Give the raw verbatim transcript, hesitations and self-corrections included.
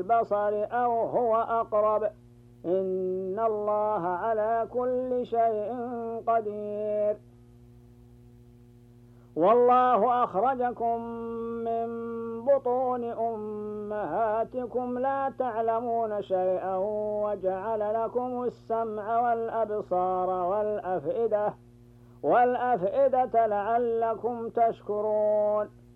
البصر أو هو أقرب إن الله على كل شيء قدير. والله أخرجكم من بطون أمهاتكم لا تعلمون شيئا وجعل لكم السمع والأبصار والأفئدة والأفئدة لعلكم تشكرون.